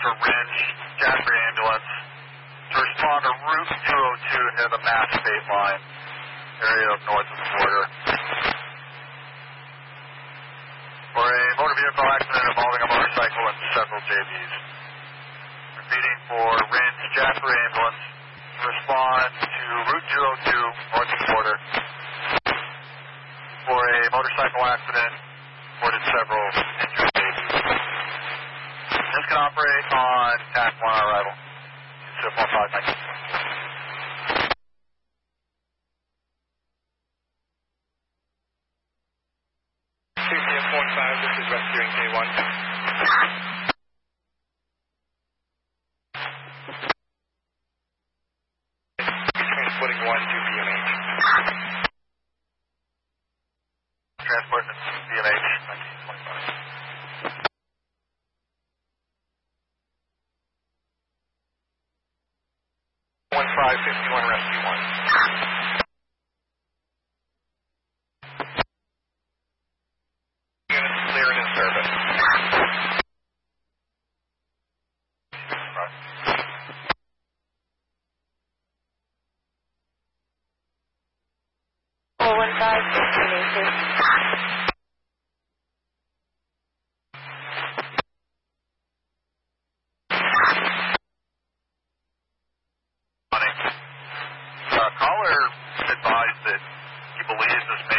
for Ringe, Jasper ambulance, to respond to Route 202 near the Mass State Line, area of north of the border. For a motor vehicle accident involving a motorcycle and several JVs. Repeating for Ringe, Jasper ambulance, to respond to Route 202 north of the border. For a motorcycle accident, reported several injured babies. This can operate on TAC 1 on arrival. So 1519. CCF-15, this is rescuing K1. Transporting 1 to BMH. Transport BMH 1925. 1551 Rescue 1. Units clear and in service. Caller advised that he believes this